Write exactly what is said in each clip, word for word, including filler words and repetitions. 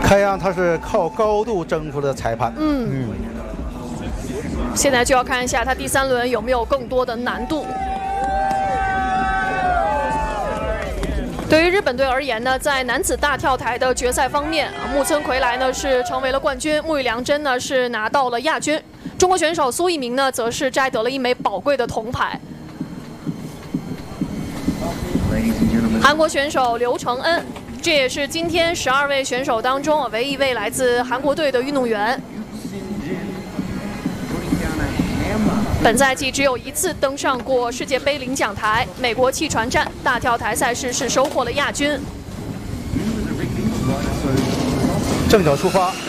看样他是靠高度征服的裁判。 嗯嗯。现在就要看一下他第三轮有没有更多的难度。对于日本队而言呢，在男子大跳台的决赛方面，木村葵来呢是成为了冠军，木羽良真呢是拿到了亚军，中国选手苏翊鸣呢则是摘得了一枚宝贵的铜牌。韩国选手刘承恩，这也是今天十二位选手当中唯一一位来自韩国队的运动员。本赛季只有一次登上过世界杯领奖台，美国气船站大跳台赛事是收获了亚军。 正脚出发，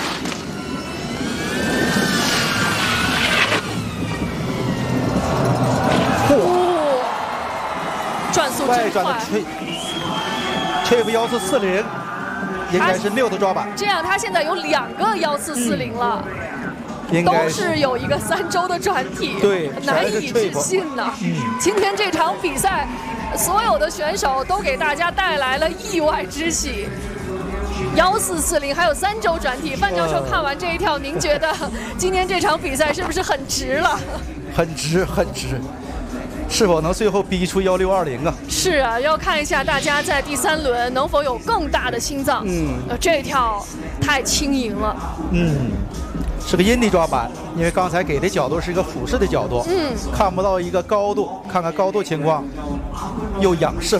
哦，转速外真快。 转的吹，吹不幺四四零，应该是六的抓板。 这样他现在有两个幺四四零了。嗯都是有一个三周的转体， 对， 难以置信呢。嗯、今天这场比赛，所有的选手都给大家带来了意外之喜。幺四四零还有三周转体，范教授看完这一跳，您觉得今天这场比赛是不是很值了？ 很值，很值。是否能最后逼出幺六二零啊？ 是啊，要看一下大家在第三轮能否有更大的心脏。嗯，呃，这一跳太轻盈了。 嗯。是个阴地抓板，因为刚才给的角度是一个俯视的角度，嗯，看不到一个高度，看看高度情况，又仰视，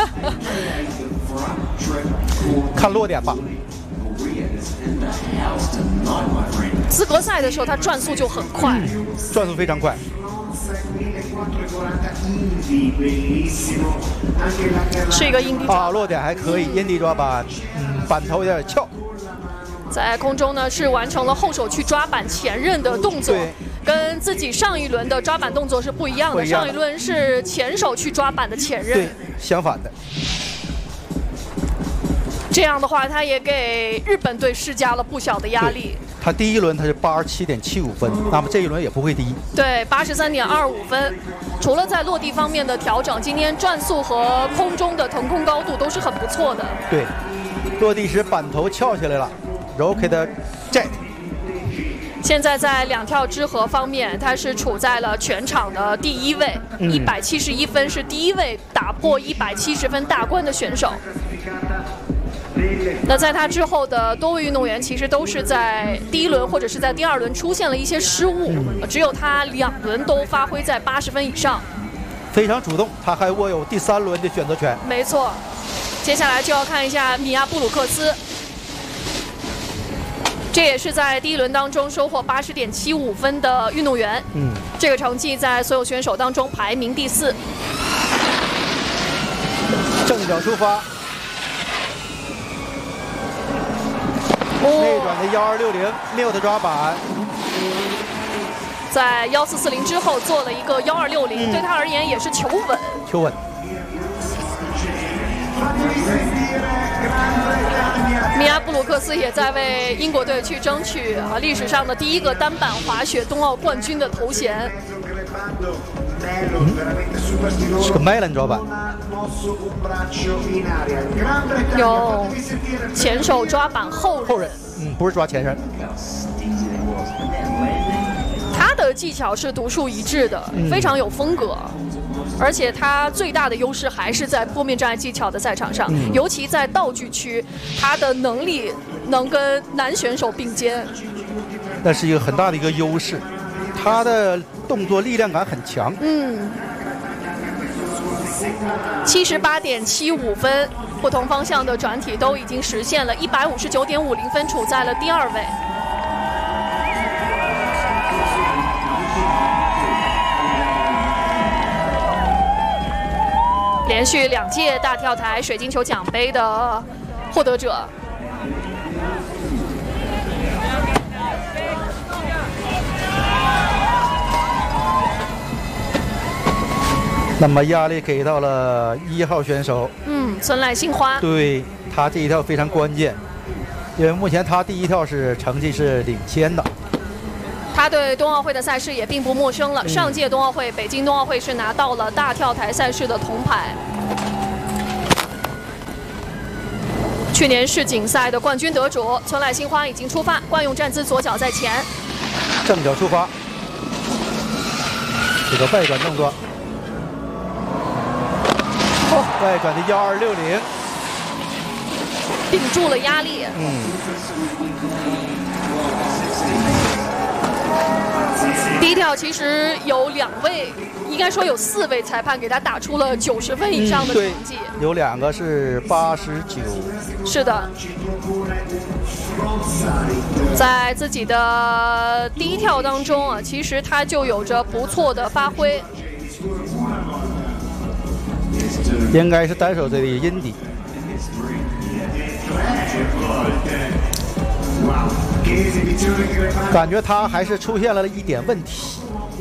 看落点吧。 资格赛的时候，他转速就很快， 嗯、转速非常快。 是一个阴地抓板， 啊，落点还可以，阴地抓板，嗯，板头有点翘。 在空中呢，是完成了后手去抓板前刃的动作，跟自己上一轮的抓板动作是不一样的。 不一样的上一轮是前手去抓板的前刃， 对，相反的。 这样的话，他也给日本队施加了不小的压力。 他第一轮他是八十七点七五分，那么这一轮也不会低。 对，八十三点二五分。除了在落地方面的调整，今天转速和空中的腾空高度都是很不错的。 对，落地时板头翘起来了。Rocket 的 Jet， 现在在两跳之和方面，他是处在了全场的第一位，一百七十一分是第一位打破一百七十分大关的选手。那在他之后的多位运动员，其实都是在第一轮或者是在第二轮出现了一些失误，嗯、只有他两轮都发挥在八十分以上， 非常主动，他还握有第三轮的选择权。 没错，接下来就要看一下米亚布鲁克斯。这也是在第一轮当中收获八十点七五分的运动员，嗯，这个成绩在所有选手当中排名第四。 正脚出发，内转的幺二六零，六的抓板， 在幺四四零之后做了一个幺二六零，对他而言也是求稳。 求稳。 米亚布鲁克斯也在为英国队去争取啊历史上的第一个单板滑雪冬奥冠军的头衔。 嗯，是个麦兰抓板， 有前手抓板后后刃，嗯，不是抓前刃。 他的技巧是独树一帜的，非常有风格。而且他最大的优势还是在坡面障碍技巧的赛场上，嗯、尤其在道具区，他的能力能跟男选手并肩， 那是一个很大的一个优势。他的动作力量感很强。 嗯，七十八点七五分，不同方向的转体都已经实现了，一百五十九点五零分，处在了第二位。连续两届大跳台水晶球奖杯的获得者。 那么压力给到了一号选手， 嗯，村濑杏花。 对，他这一跳非常关键，因为目前他第一跳是成绩是领先的。 他对冬奥会的赛事也并不陌生了。嗯、上届冬奥会、北京冬奥会是拿到了大跳台赛事的铜牌。 去年世锦赛的冠军得主村濑心花已经出发，惯用站姿左脚在前， 正脚出发，这个外转动作，哦，外转的幺二六零， 顶住了压力。 嗯。 第一跳其实有两位，应该说有四位裁判给他打出了九十分以上的成绩， 嗯、有两个是八十九。 是的，在自己的第一跳当中啊，其实他就有着不错的发挥。 应该是单手这里阴底。感觉他还是出现了一点问题。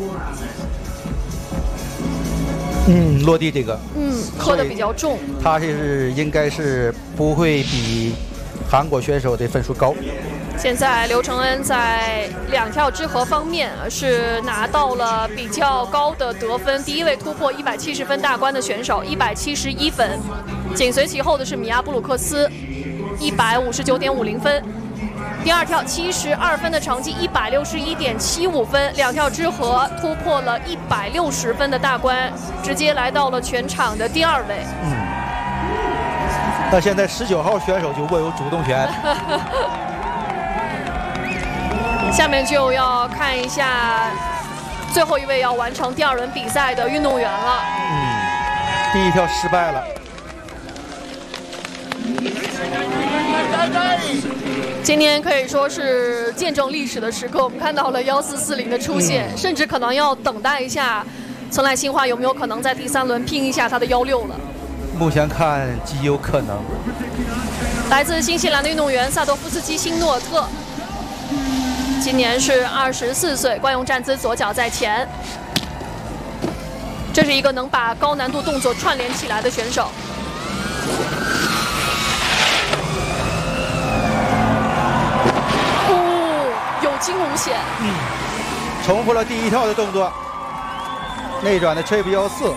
嗯，落地这个， 嗯，磕的比较重。 他是应该是不会比韩国选手的分数高。 现在刘承恩在两跳之和方面是拿到了比较高的得分，第一位突破一百七十分大关的选手一百七十一分，紧随其后的是米亚布鲁克斯一百五十九点五零分。第二跳七十二分的成绩，一百六十一点七五分，两跳之和突破了一百六十分的大关，直接来到了全场的第二位。 嗯，那现在十九号选手就握有主动权。 下面就要看一下最后一位要完成第二轮比赛的运动员了。 嗯，第一跳失败了。 今天可以说是见证历史的时刻，我们看到了幺四四零的出现，嗯、甚至可能要等待一下村濑心花有没有可能在第三轮拼一下他的幺六了。 目前看极有可能。 来自新西兰的运动员萨多夫斯基辛诺特，今年是二十四岁，惯用站姿左脚在前。这是一个能把高难度动作串联起来的选手。惊无险， 嗯，重复了第一跳的动作，内转的 trip 幺四，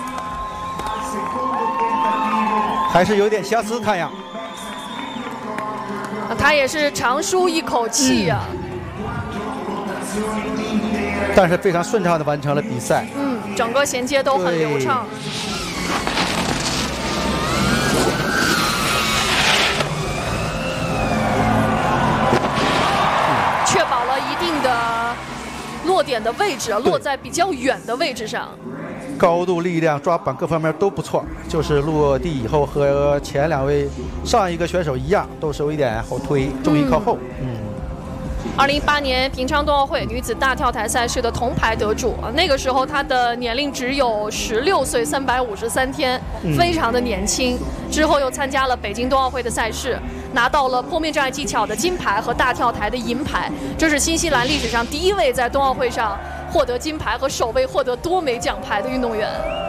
还是有点瑕疵，看样。 他也是长舒一口气呀、啊嗯，但是非常顺畅的完成了比赛。 嗯，整个衔接都很流畅。落点的位置落在比较远的位置上， 高度、力量、抓板各方面都不错，就是落地以后和前两位上一个选手一样，都是有一点后推，重心靠后。嗯。 二零一八年平昌冬奥会女子大跳台赛事的铜牌得主啊，那个时候她的年龄只有十六岁三百五十三天，非常的年轻。之后又参加了北京冬奥会的赛事，拿到了坡面障碍技巧的金牌和大跳台的银牌，这是新西兰历史上第一位在冬奥会上获得金牌和首位获得多枚奖牌的运动员。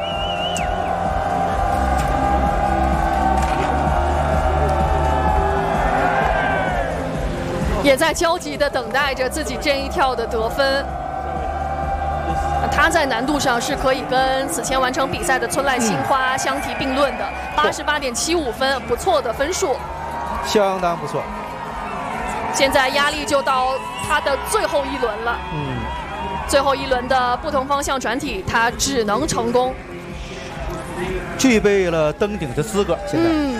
也在焦急地等待着自己这一跳的得分。他在难度上是可以跟此前完成比赛的村濑心花相提并论的，八十八点七五分，不错的分数， 相当不错。 现在压力就到他的最后一轮了。 嗯， 最后一轮的不同方向转体，他只能成功， 具备了登顶的资格。现在。 嗯。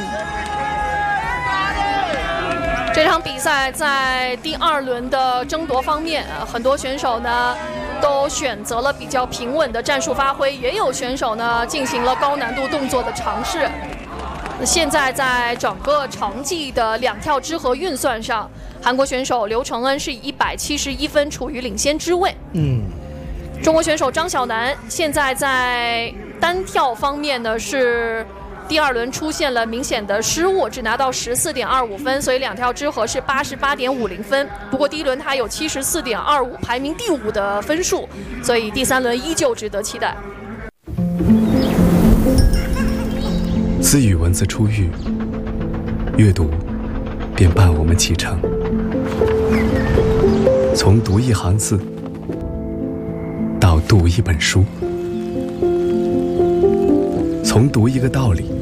这场比赛在第二轮的争夺方面，很多选手呢都选择了比较平稳的战术发挥，也有选手呢进行了高难度动作的尝试。现在在整个成绩的两跳之和运算上，韩国选手刘承恩是以一百七十一分处于领先之位。 嗯， 中国选手张晓楠现在在单跳方面呢是。第二轮出现了明显的失误，只拿到十四点二五分，所以两跳之和是八十八点五零分。不过第一轮他有七十四点二五，排名第五的分数，所以第三轮依旧值得期待。 自与文字初遇，阅读便伴我们启程。从读一行字到读一本书，从读一个道理